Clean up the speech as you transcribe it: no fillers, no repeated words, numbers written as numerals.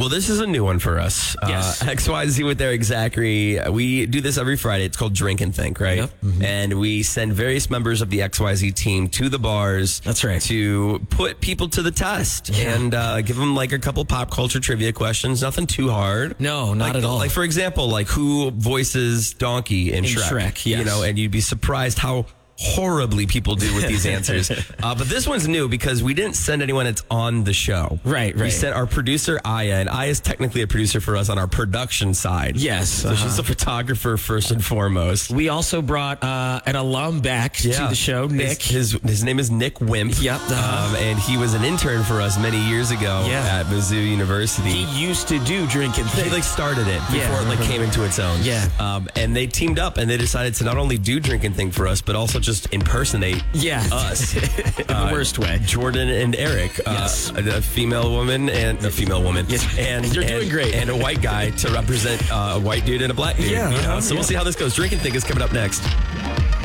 Well, this is a new one for us. Yes. XYZ with Eric Zachary. We do this every Friday. It's called Drink and Think, right? Yep. Mm-hmm. And we send various members of the XYZ team to the bars. That's right. To put people to the test and give them like a couple pop culture trivia questions. Nothing too hard. No, not at all. Like, for example, like who voices Donkey in Shrek? Shrek, yes. You know, and you'd be surprised how horribly people do with these answers. But this one's new because we didn't send anyone that's on the show. Right. We sent our producer, Aya, and Aya is technically a producer for us on our production side. Yes. So she's a photographer first and foremost. We also brought an alum back to the show, Nick. His name is Nick Wimp. Yep. And he was an intern for us many years ago at Mizzou University. He used to do Drink and Think. He started it before it came into its own. Yeah. And they teamed up and they decided to not only do Drink and Think for us, but also just impersonate us. In the worst way. Jordan and Eric. A female woman and a female woman. Yes. And you're doing great. And a white guy to represent a white dude and a black dude. Yeah. So we'll see how this goes. Drink and Think is coming up next.